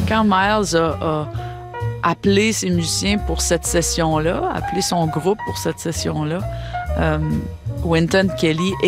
quand Miles a appelé ses musiciens pour cette session-là, appelé son groupe pour cette session-là, Wynton Kelly